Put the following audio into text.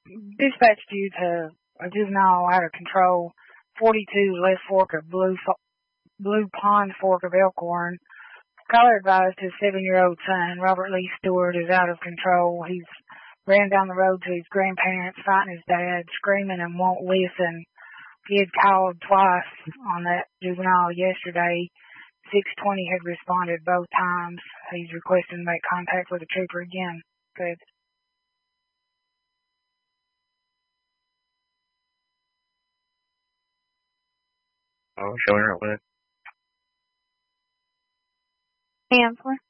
Dispatched you to a juvenile out of control, 42 Left Fork of Blue Pond Fork of Elkhorn. Caller advised his 7-year-old son, Robert Lee Stewart, is out of control. He's ran down the road to his grandparents, fighting his dad, screaming and won't listen. He had called twice on that juvenile yesterday. 620 had responded both times. He's requesting to make contact with the trooper again. Good. Oh, showing her what? Answer.